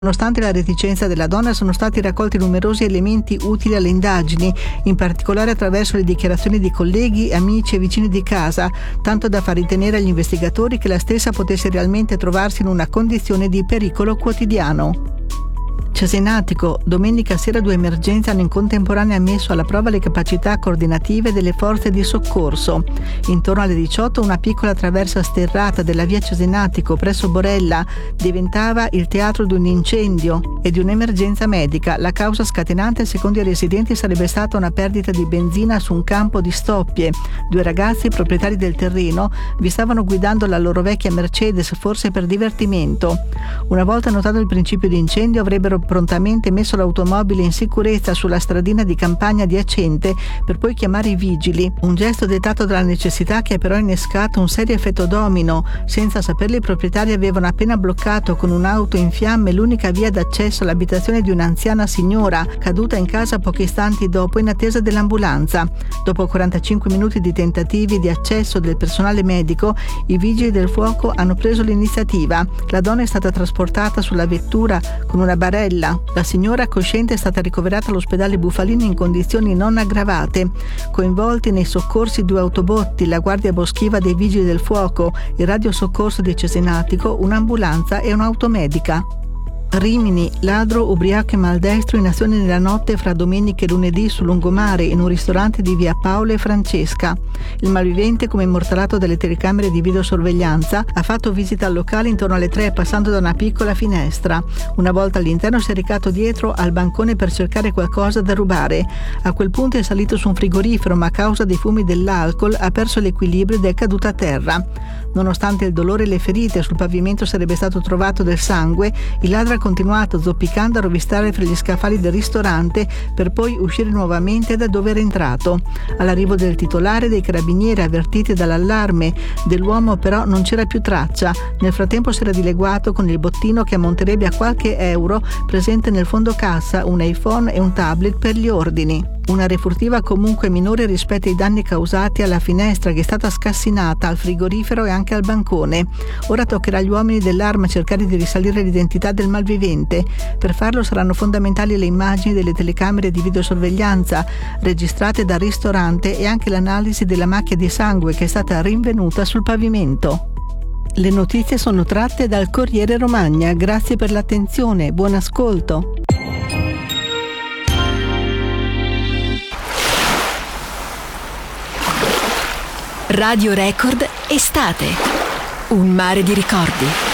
Nonostante la reticenza della donna, sono stati raccolti numerosi elementi utili alle indagini, in particolare attraverso le dichiarazioni di colleghi, amici e vicini di casa, tanto da far ritenere agli investigatori che la stessa potesse realmente trovarsi in una condizione di pericolo quotidiano. Cesenatico. Domenica sera 2 emergenze hanno in contemporanea messo alla prova le capacità coordinative delle forze di soccorso. Intorno alle 18 una piccola traversa sterrata della via Cesenatico presso Borella diventava il teatro di un incendio e di un'emergenza medica. La causa scatenante, secondo i residenti, sarebbe stata una perdita di benzina su un campo di stoppie. 2 ragazzi, proprietari del terreno, vi stavano guidando la loro vecchia Mercedes, forse per divertimento. Una volta notato il principio di incendio, avrebbero prontamente messo l'automobile in sicurezza sulla stradina di campagna adiacente per poi chiamare i vigili. Un gesto dettato dalla necessità che ha però innescato un serio effetto domino. Senza saperlo, i proprietari avevano appena bloccato con un'auto in fiamme l'unica via d'accesso all'abitazione di un'anziana signora caduta in casa pochi istanti dopo in attesa dell'ambulanza. Dopo 45 minuti di tentativi di accesso del personale medico, i vigili del fuoco hanno preso l'iniziativa. La donna è stata trasportata sulla vettura con una barella. La signora cosciente è stata ricoverata all'ospedale Bufalino in condizioni non aggravate. Coinvolti nei soccorsi 2 autobotti, la guardia boschiva dei vigili del fuoco, il radiosoccorso di Cesenatico, un'ambulanza e un'automedica. Rimini, ladro ubriaco e maldestro in azione nella notte fra domenica e lunedì sul lungomare in un ristorante di via Paolo e Francesca. Il malvivente, come immortalato dalle telecamere di videosorveglianza, ha fatto visita al locale intorno alle 3 passando da una piccola finestra. Una volta all'interno si è recato dietro al bancone per cercare qualcosa da rubare. A quel punto è salito su un frigorifero, ma a causa dei fumi dell'alcol ha perso l'equilibrio ed è caduto a terra. Nonostante il dolore e le ferite, sul pavimento sarebbe stato trovato del sangue. Il ladro ha continuato zoppicando a rovistare fra gli scaffali del ristorante per poi uscire nuovamente da dove era entrato. All'arrivo del titolare, dei carabinieri avvertiti dall'allarme dell'uomo, però non c'era più traccia. Nel frattempo si era dileguato con il bottino che ammonterebbe a qualche euro presente nel fondo cassa, un iPhone e un tablet per gli ordini. Una refurtiva comunque minore rispetto ai danni causati alla finestra, che è stata scassinata, al frigorifero e anche al bancone. Ora toccherà agli uomini dell'arma cercare di risalire l'identità del malvivente. Per farlo saranno fondamentali le immagini delle telecamere di videosorveglianza registrate dal ristorante e anche l'analisi della macchia di sangue che è stata rinvenuta sul pavimento. Le notizie sono tratte dal Corriere Romagna. Grazie per l'attenzione, buon ascolto. Radio Record Estate. Un mare di ricordi.